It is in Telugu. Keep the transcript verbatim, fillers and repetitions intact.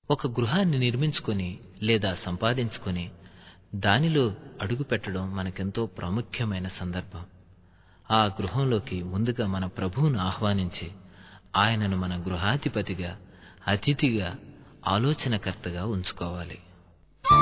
ఒక గృహాన్ని నిర్మించుకొని లేదా సంపాదించుకొని దానిలో అడుగుపెట్టడం మనకెంతో ప్రాముఖ్యమైన సందర్భం. ఆ గృహంలోకి ముందుగా మన ప్రభువును ఆహ్వానించి ఆయనను మన గృహాధిపతిగా, అతిథిగా, ఆలోచనకర్తగా ఉంచుకోవాలి.